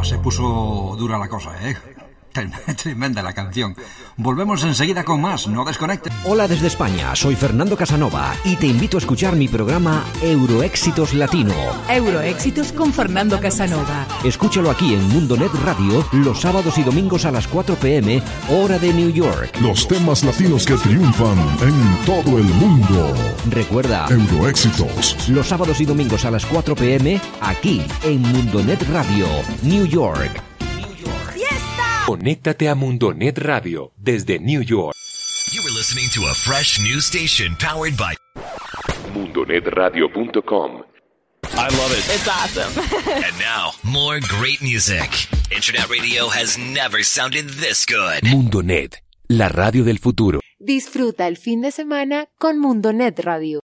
Se puso dura la cosa, ¿eh? Tremenda la canción. Volvemos enseguida con más, no desconectes. Hola desde España, soy Fernando Casanova y te invito a escuchar mi programa Euroéxitos Latino. Euroéxitos con Fernando Casanova. Escúchalo aquí en Mundonet Radio los sábados y domingos a las 4 p.m, hora de New York. Los temas latinos que triunfan en todo el mundo. Recuerda, Euroéxitos. los sábados y domingos a las 4 p.m, aquí en Mundonet Radio, New York. Conéctate a Mundonet Radio desde New York. You were listening to a fresh new station powered by mundonetradio.com. I love it. It's awesome. And now, more great music. Internet radio has never sounded this good. Mundonet, la radio del futuro. Disfruta el fin de semana con Mundonet Radio.